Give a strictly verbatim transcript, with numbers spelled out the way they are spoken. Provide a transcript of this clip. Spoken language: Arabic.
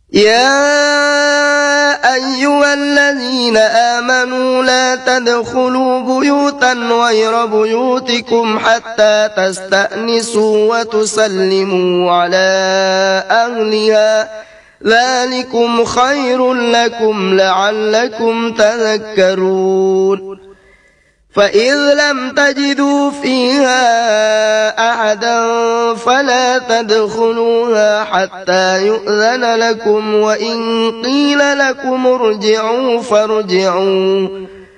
يا أيها الذين آمنوا لا تدخلوا بيوتا غير بيوتكم حتى تستأنسوا وتسلموا على أهلها ذلكم خير لكم لعلكم تذكرون فإذ لم تجدوا فيها أحدا فلا تدخلوها حتى يؤذن لكم وإن قيل لكم ارجعوا فارجعوا